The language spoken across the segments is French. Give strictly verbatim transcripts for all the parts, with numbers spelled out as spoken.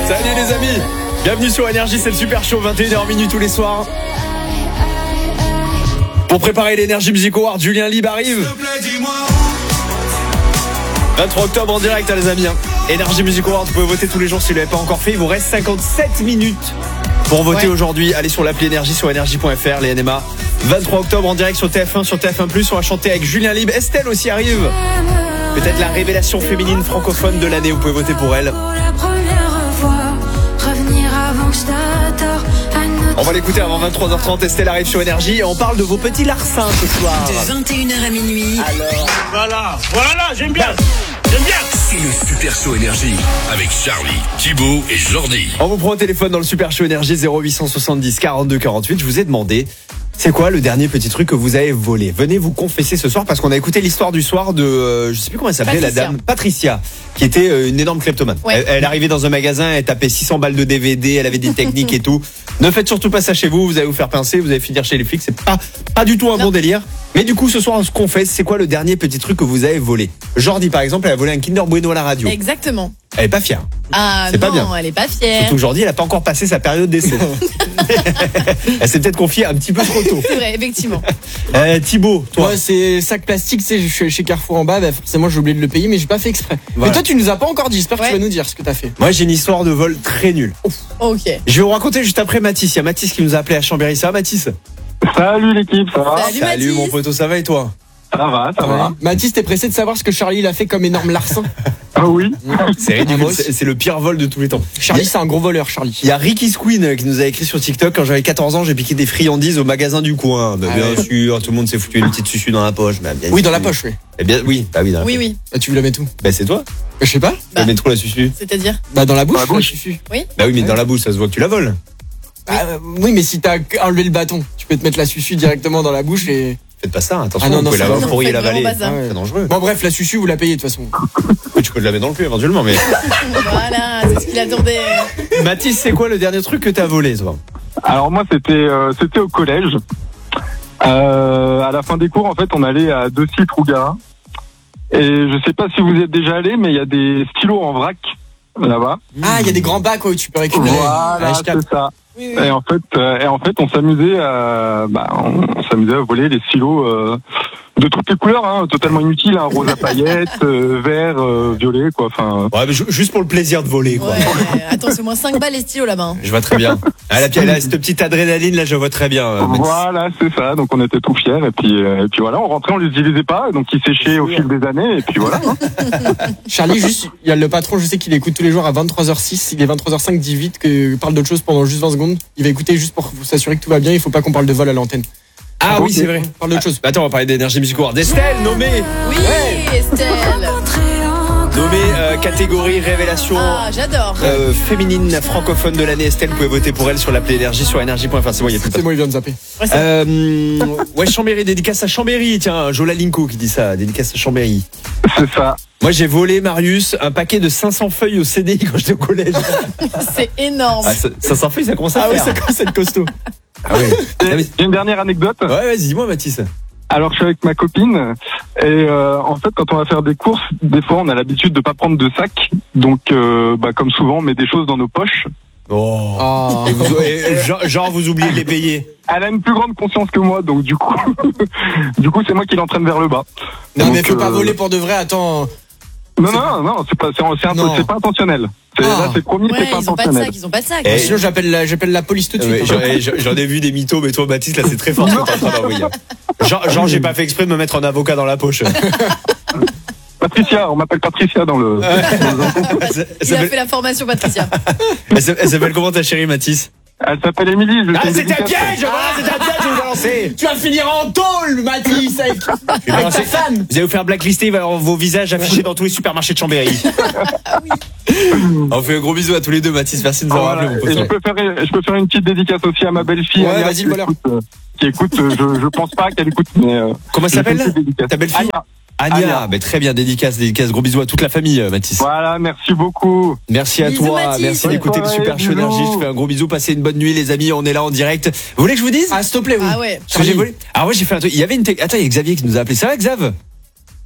Salut les amis, bienvenue sur Énergie, c'est le Super Show, vingt et une heures tous les soirs. Pour préparer l'Energy Music Award, Julien Lieb arrive. vingt-trois octobre en direct, hein, les amis. Hein. Energy Music Award, vous pouvez voter tous les jours si vous ne l'avez pas encore fait. Il vous reste cinquante-sept minutes pour voter ouais. aujourd'hui. Allez sur l'appli Énergie sur énergie point f r, les N M A. vingt-trois octobre en direct sur T F un, sur T F un plus. On va chanter avec Julien Lieb. Estelle aussi arrive. Peut-être la révélation féminine francophone de l'année. Vous pouvez voter pour elle. On va l'écouter avant vingt-trois heures trente. Estelle arrive sur Énergie et on parle de vos petits larcins ce soir. De vingt et une heures à minuit. Alors. Voilà, voilà, j'aime bien. J'aime bien. C'est le Super Show Énergie avec Charlie, Thibaut et Jordi. On vous prend au téléphone dans le Super Show Énergie zéro huit cent soixante-dix quarante-deux quarante-huit. Je vous ai demandé, c'est quoi le dernier petit truc que vous avez volé? Venez vous confesser ce soir parce qu'on a écouté l'histoire du soir de, euh, je sais plus comment elle s'appelait, la dame Patricia, qui était euh, une énorme kleptomane. Ouais. Elle, elle arrivait dans un magasin, elle tapait six cents balles de D V D, elle avait des techniques et tout. Ne faites surtout pas ça chez vous, vous allez vous faire pincer, vous allez finir chez les flics, c'est pas, pas du tout un non. bon délire. Mais du coup, ce soir, on se confesse, c'est quoi le dernier petit truc que vous avez volé? Jordi, par exemple, elle a volé un Kinder Bueno à la radio. Exactement. Elle est pas fière. Ah c'est non, pas bien. Elle est pas fière. Surtout Jordi, elle a pas encore passé sa période d'essai. Elle s'est peut-être confiée un petit peu trop tôt. C'est vrai, effectivement. Euh, Thibaut, toi. Moi, c'est sac plastique, c'est je suis chez Carrefour en bas, bah forcément j'ai oublié de le payer, mais j'ai pas fait exprès. Voilà. Mais toi, tu nous as pas encore dit. J'espère ouais. que tu vas nous dire ce que t'as fait. Moi, j'ai une histoire de vol très nulle. Ok. Je vais vous raconter juste après Mathis. Il y a Mathis qui nous a appelé à Chambéry. Ça va, Mathis? Salut l'équipe, ça va? Salut, Salut Mathis. mon poteau, ça va et toi? Ça va, ça va. Mathis, t'es pressé de savoir ce que Charlie il a fait comme énorme larcin? Ah oui. C'est ridicule, c'est, c'est le pire vol de tous les temps. Charlie, c'est un gros voleur, Charlie. Il y a Ricky Squeen qui nous a écrit sur TikTok. Quand j'avais quatorze ans, j'ai piqué des friandises au magasin du coin. Bah, ah bien ouais. sûr, tout le monde s'est foutu une petite susu dans la poche. Bah, bien oui, sûr. dans la poche, oui. Eh bien, oui, bah oui, dans la Oui, poche. oui. Bah, tu veux la mettre où? Bah, c'est toi. Bah, je sais pas. Bah, tu mets trop la susu. C'est-à-dire? Bah, dans la bouche. Dans la bouche. La susu. Oui. Bah oui, mais Ouais. dans la bouche, ça se voit que tu la voles. Bah, euh, oui, mais si t'as enlevé le bâton, tu peux te mettre la susu directement dans la bouche et. Faites pas ça, attention, Ah non, vous non, pouvez c'est la non, pourriez faites l'avaler. vraiment pas ça. C'est dangereux. Bon, bref, la susu, vous la payez de toute façon. Oui, tu peux te la mettre dans le cul éventuellement, mais. Voilà, c'est ce qu'il attendait. Mathis, c'est quoi le dernier truc que t'as volé, toi? Alors moi c'était euh, c'était au collège. Euh, à la fin des cours, en fait, on allait à Deux-Cy-Trougarin. Et je sais pas si vous y êtes déjà allé, mais il y a des stylos en vrac là-bas. Ah, il y a des grands bacs où tu peux récupérer. Voilà, Ah, je capte. c'est ça. Oui, oui. Et en fait, euh, et en fait, on s'amusait à, bah, on, on s'amusait à voler les stylos euh, de toutes les couleurs, hein, totalement inutiles, hein, rose à paillettes, euh, vert, euh, violet, quoi. Enfin. Ouais, mais ju- juste pour le plaisir de voler, quoi. Ouais, attends, c'est au moins cinq balles les stylos là-bas. hein. Je vois très bien. Ah, là, là, cette petite adrénaline, là, je vois très bien. euh, Mathis. Voilà, c'est ça. Donc on était tout fiers et puis euh, et puis voilà, on rentrait, on les utilisait pas, donc ils séchaient au fil des années et puis voilà. Hein. Charlie, juste, il y a le patron, je sais qu'il écoute tous les jours à vingt-trois heures six. Il est vingt-trois heures cinq, dit vite que parle d'autre chose pendant juste vingt secondes. Il va écouter juste pour s'assurer que tout va bien. Il faut pas qu'on parle de vol à l'antenne. Ah oui, c'est vrai. Parle d'autre chose. Bah, attends, on va parler d'Énergie Music Award. Estelle, nommée. Oui, Estelle. Nommée euh, catégorie révélation Ah, j'adore. euh, féminine francophone de l'année. Estelle, vous pouvez voter pour elle sur l'appli Énergie sur énergie point f r. C'est bon, il y a tout C'est bon, il vient de zapper. Ouais, c'est- Euh, ouais, Chambéry, dédicace à Chambéry. Tiens, Jola Linko qui dit ça, dédicace à Chambéry. C'est ça. Moi, j'ai volé, Marius, un paquet de cinq cents feuilles au C D I quand j'étais au collège. C'est énorme. Ah, ça- cinq cents feuilles, ça commence à Ah oui, faire. c'est quoi cette costaud? Ah ouais. Ah, mais- J'ai une dernière anecdote. Ouais, vas-y, dis-moi, Mathis. Alors je suis avec ma copine et euh, en fait quand on va faire des courses, des fois on a l'habitude de pas prendre de sac, donc euh, bah, comme souvent on met des choses dans nos poches. Oh. Ah. Et vous- et genre, genre, vous oubliez de les payer. Elle a une plus grande conscience que moi, donc du coup, du coup c'est moi qui l'entraîne vers le bas. Non, Donc, mais faut pas euh, voler pour de vrai. Attends. Non non non, c'est pas c'est, c'est, un peu- Non. c'est pas intentionnel. C'est, Ah. Là c'est promis, Ouais, c'est pas ils ont pas de intentionnel. sac, ils ont pas de sac. Eh, Sinon, j'appelle la, j'appelle la police tout de Ouais, suite. j'en, ai- j'en ai vu des mythos, mais toi, Baptiste, là, c'est très fort ce que t'es en train d'envoyer. Genre, genre, j'ai pas fait exprès de me mettre un avocat dans la poche. Patricia, on m'appelle Patricia dans le. Elle s- elle Il a s'appelle- fait la formation, Patricia. elle s- elle s'appelle comment ta chérie, Mathis? Elle s'appelle Émilie. je lui Ah, fais une c'était un dédicace. piège! Voilà, c'était un piège, je vous balancer! Tu vas finir en tôle, Mathis, avec, avec ta femme. Vous allez vous faire blacklister, il va y avoir vos visages affichés dans tous les supermarchés de Chambéry. On fait un gros bisou à tous les deux, Mathis. Merci de nous avoir Voilà. rappelé, mon Et je pote. peux faire je peux faire une petite dédicace aussi à ma belle-fille. Ouais, Anya, vas-y, qui voleur. écoute, euh, Qui écoute, euh, je je pense pas qu'elle écoute, mais. euh, Comment elle je fais une s'appelle? petite dédicace. Ta belle-fille? Anya. Anya. Anya. Ben, très bien, dédicace, dédicace. Gros bisous à toute la famille, euh, Mathis. Voilà, merci beaucoup. Merci à Bisous, toi, Mathis. merci d'écouter le Ouais, Super Show bisous. Énergie. Je te fais un gros bisou, passez une bonne nuit, les amis. On est là en direct. Vous voulez que je vous dise? Ah, s'il te plaît, oui. Ah ouais. Ce que j'ai volé. Ah ouais, j'ai fait un truc. Il y avait une. Te... Attends, il y a Xavier qui nous a appelé. Ça va, Xav?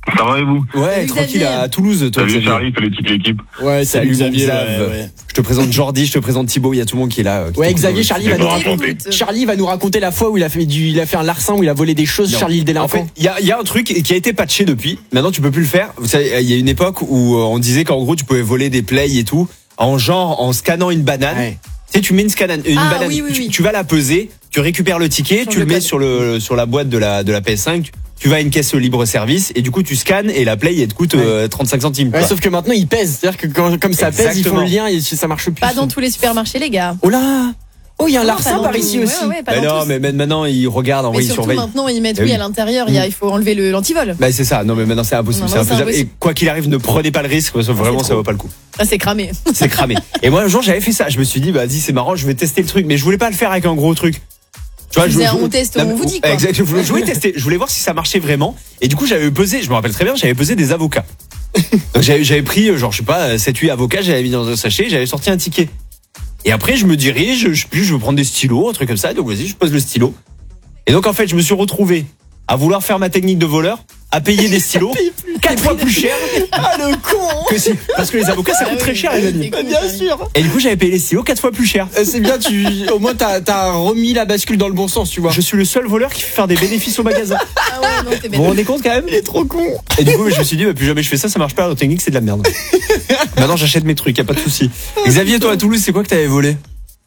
Ça va et vous? Ouais, Salut, tranquille Xavier. à Toulouse, toi, Salut Xavier. Charlie, salut toute l'équipe. Ouais, Salut salut Xavier. Xavier. Lave. Ouais, ouais. Je te présente Jordi, je te présente Thibaut, il y a tout le monde qui est là. euh, qui Ouais, t'écoute. Xavier, Charlie va, Je nous vais raconter, raconter. Charlie va nous raconter la fois où il a fait du, il a fait un larcin, où il a volé des choses, Non. Charlie le En délinquant. fait, il y a, il y a un truc qui a été patché depuis. Maintenant, tu peux plus le faire. Vous savez, il y a une époque où euh, on disait qu'en gros, tu pouvais voler des plays et tout, en genre, en scannant une banane. Ouais. Tu sais, tu mets une, scanane, une Ah, banane, oui, oui, tu, oui. tu vas la peser, tu récupères le ticket, Change tu le le mets code. sur le sur la boîte de la de la P S cinq. Tu, tu vas à une caisse libre service et du coup, tu scannes et la play, elle te coûte euh, trente-cinq centimes. Ouais, quoi. sauf que maintenant il pèse, c'est-à-dire que quand, comme ça pèse, ils font Exactement. le lien et ça marche plus. Pas dans tous les supermarchés, les gars. Oh là. Oh, il y a un Non, larcin pas dans par tous. ici Ouais, aussi. ouais, ouais, pas Mais dans non, tous. mais même maintenant, ils regardent, en Mais vrai, ils surtout surveillent. maintenant, ils mettent Eh oui, oui. à l'intérieur, il, y a- il faut enlever le- l'antivol. Bah c'est ça, non mais maintenant c'est impossible, Non, c'est non, c'est impossible. impossible. Et quoi qu'il arrive, ne prenez pas le risque, parce que vraiment trop. ça vaut pas le coup. Là, c'est cramé. C'est cramé. Et moi un jour j'avais fait ça, je me suis dit bah vas-y c'est marrant, je vais tester le truc, mais je voulais pas le faire avec un gros truc. Tu Tu faisais un on teste, on vous dit, quoi. Exactement, je voulais, je voulais tester, je voulais voir si ça marchait vraiment. Et du coup j'avais pesé, je me rappelle très bien, j'avais pesé des avocats. Donc j'avais, j'avais pris genre je sais pas sept huit avocats, j'avais mis dans un sachet, j'avais sorti un ticket. Et après je me dirige, je sais plus, je veux prendre des stylos, un truc comme ça, donc vas-y je pose le stylo. Et donc en fait je me suis retrouvé à vouloir faire ma technique de voleur, à payer des stylos quatre fois plus cher Ah le con. que si, parce que les avocats ça coûte très cher les amis. C'est cool, Bien Charlie. sûr. Et du coup j'avais payé les stylos quatre fois plus cher. Euh, C'est bien, tu, au moins t'as, t'as remis la bascule dans le bon sens, tu vois. Je suis le seul voleur qui fait faire des bénéfices au magasin. Ah ouais, non, t'es Vous bête. vous rendez compte quand même? Il est trop con. Et du coup je me suis dit bah, plus jamais je fais ça, ça marche pas, la technique c'est de la merde. Maintenant j'achète mes trucs, y a pas de souci. Xavier, toi à Toulouse c'est quoi que t'avais volé?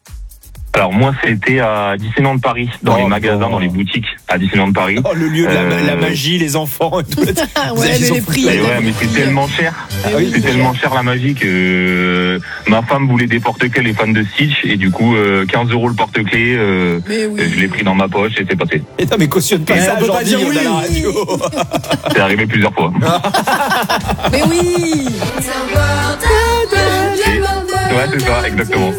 Alors moi c'était à Disneyland Paris, dans Oh, les magasins, bon. dans les boutiques à Disneyland Paris. Oh le lieu de la, Euh, la magie, les enfants et tout. Ah Vous ouais, avez- mais ils les ont prix. foutu- Mais ouais, mais c'est tellement cher. Ah oui, C'est tellement cher la magie que euh, ma femme voulait des porte-clés, les fans de Stitch, et du coup euh, quinze euros le porte-clés, euh, Mais oui. je l'ai pris dans ma poche et c'est passé. Et non mais cautionne pas Eh, ça, on peut pas Jordi, dire on oui. a la radio. C'est arrivé plusieurs fois. Mais oui. Ouais, c'est ça, exactement.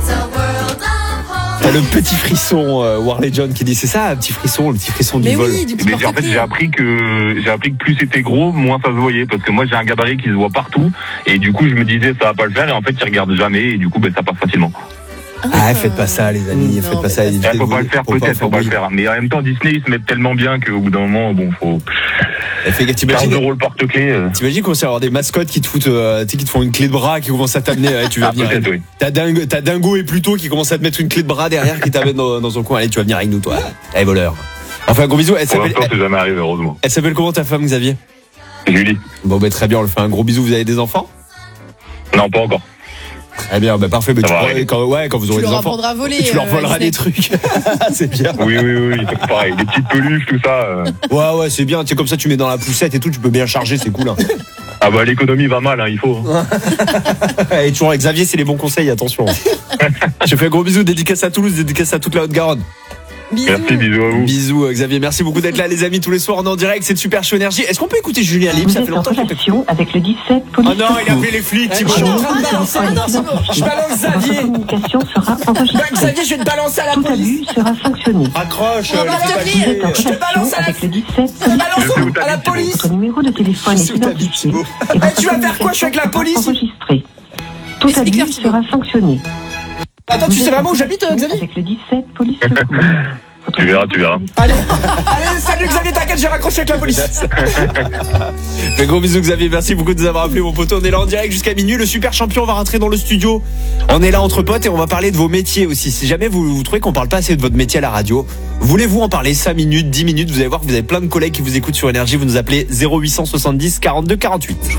T'as le petit frisson euh, Warley John qui dit c'est ça, un petit frisson, le petit frisson du Mais vol. oui, du petit Mais j'ai- en fait, porte-clés. j'ai appris que j'ai appris que plus c'était gros, moins ça se voyait, parce que moi j'ai un gabarit qui se voit partout, et du coup je me disais ça va pas le faire, et en fait il regarde jamais, et du coup ben ça passe facilement. Ah faites pas ça les amis, Non, faites pas mais ça. pas évitez Eh, de faut pas voler. le faire, Faut peut-être, faut pas le oui. faire. Mais en même temps, Disney ils se mettent tellement bien qu'au bout d'un moment, bon, faut Eh, fais- quinze T'imagines euros le porte-clés. euh, t'imagines qu'on sait avoir des mascottes qui te foutent, euh, tu sais, qui te font une clé de bras, qui commencent à t'amener, ouais, tu vas Ah, venir. peut-être, oui. T'as Dingo, t'as Dingo et Pluto qui commencent à te mettre une clé de bras derrière, qui t'amène dans, dans son coin. Allez, tu vas venir avec nous, toi. Allez, voleur. Enfin, gros bisous. Elle Pour s'appelle, l'instant, c'est jamais arrivé, heureusement. elle s'appelle comment ta femme, Xavier? Julie. Bon, bah, très bien, on le fait un gros bisou. Vous avez des enfants? Non, pas encore. Très bien, bah, parfait. Bah, Ça tu va pourras- arriver. quand, ouais, quand vous aurez Tu des leur enfants. apprendras à voler. Tu leur euh, voleras Disney. des trucs. C'est bien. Oui, oui, oui, oui, c'est pareil. Les petites peluches, tout ça. euh. Ouais, ouais, c'est bien. Tu sais, comme ça, tu mets dans la poussette et tout, tu peux bien charger, c'est cool, hein. Ah bah l'économie va mal, hein, il faut. hein. Et toujours avec Xavier, c'est les bons conseils, attention. Je fais un gros bisou, dédicace à Toulouse, dédicace à toute la Haute-Garonne. Bisous. Merci, bisous à vous. Bisous euh, Xavier, merci beaucoup d'être là les amis tous les soirs on est en direct, c'est de Super Show Énergie. Est-ce qu'on peut écouter Julien Libre? Vous Ça fait êtes en longtemps que j'ai pas écouté. relation avec le dix-sept police. Oh non, il a appelé les flics, Thibaut. Je suis en train de balancer. Ah non, c'est bon. Je balance Votre Xavier. communication sera Bah, enregistrée. Xavier, je vais te balancer à la Tout police. abus sera sanctionné. Raccroche, On euh, va laissez te pas dire. Vous êtes en chier. te balance relation à la- avec le dix-sept Je te police. balance Je sais où à la t'habites, police. Votre numéro de téléphone Je est sais où t'habites, identifié. Thibaut. Et votre tu vas faire quoi? Je suis avec la communication police. sera enregistrée. Tout Explique-leur, abus Thibaut. sera sanctionné. Attends, tu Vous sais êtes vraiment en où j'habite, relation Xavier? avec le dix-sept police secours. Votre Tu verras, numéro tu verras. de Allez, allez, salut Xavier, t'inquiète, j'ai raccroché avec la police. Un gros bisous Xavier, merci beaucoup de nous avoir appelé mon poteau. On est là en direct jusqu'à minuit, le super champion va rentrer dans le studio. On est là entre potes et on va parler de vos métiers aussi. Si jamais vous, vous trouvez qu'on parle pas assez de votre métier à la radio, voulez-vous en parler cinq minutes, dix minutes? Vous allez voir que vous avez plein de collègues qui vous écoutent sur Énergie, vous nous appelez zéro huit cent soixante-dix quarante-deux quarante-huit.